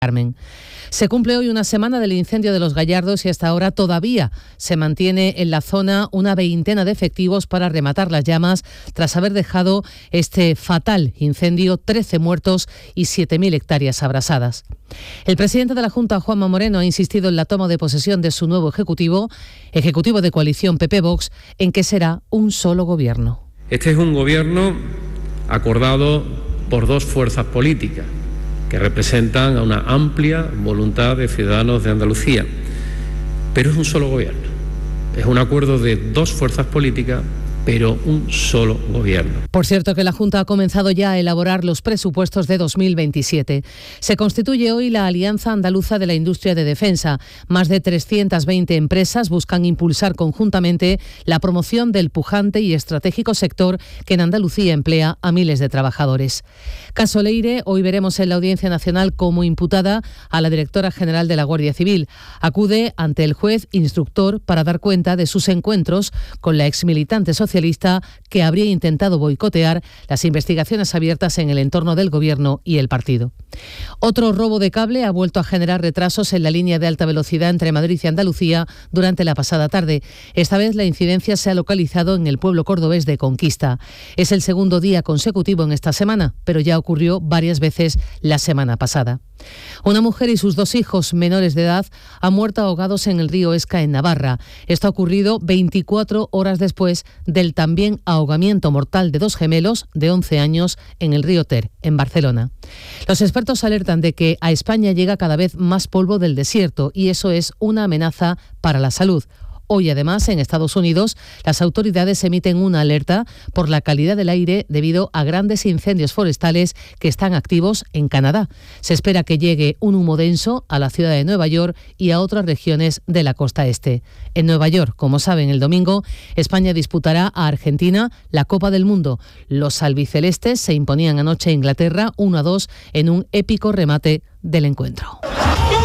Carmen. Se cumple hoy una semana del incendio de Los Gallardos y hasta ahora todavía se mantiene en la zona una veintena de efectivos para rematar las llamas tras haber dejado este fatal incendio 13 muertos y 7.000 hectáreas abrasadas. El presidente de la Junta, Juanma Moreno, ha insistido en la toma de posesión de su nuevo ejecutivo de coalición PP-Vox, en que será un solo gobierno. Este es un gobierno acordado por dos fuerzas políticas que representan a una amplia voluntad de ciudadanos de Andalucía. Pero es un solo gobierno. Es un acuerdo de dos fuerzas políticas, pero un solo gobierno. Por cierto, que la Junta ha comenzado ya a elaborar los presupuestos de 2027. Se constituye hoy la Alianza Andaluza de la Industria de Defensa. Más de 320 empresas buscan impulsar conjuntamente la promoción del pujante y estratégico sector que en Andalucía emplea a miles de trabajadores. Caso Leire, hoy veremos en la Audiencia Nacional como imputada a la directora general de la Guardia Civil. Acude ante el juez instructor para dar cuenta de sus encuentros con la exmilitante socialista que habría intentado boicotear las investigaciones abiertas en el entorno del Gobierno y el partido. Otro robo de cable ha vuelto a generar retrasos en la línea de alta velocidad entre Madrid y Andalucía durante la pasada tarde. Esta vez la incidencia se ha localizado en el pueblo cordobés de Conquista. Es el segundo día consecutivo en esta semana, pero ya ocurrió varias veces la semana pasada. Una mujer y sus dos hijos menores de edad han muerto ahogados en el río Esca, en Navarra. Esto ha ocurrido 24 horas después del también ahogamiento mortal de dos gemelos de 11 años en el río Ter, en Barcelona. Los expertos alertan de que a España llega cada vez más polvo del desierto y eso es una amenaza para la salud. Hoy, además, en Estados Unidos, las autoridades emiten una alerta por la calidad del aire debido a grandes incendios forestales que están activos en Canadá. Se espera que llegue un humo denso a la ciudad de Nueva York y a otras regiones de la costa este. En Nueva York, como saben, el domingo, España disputará a Argentina la Copa del Mundo. Los albicelestes se imponían anoche a Inglaterra 1-2 en un épico remate del encuentro.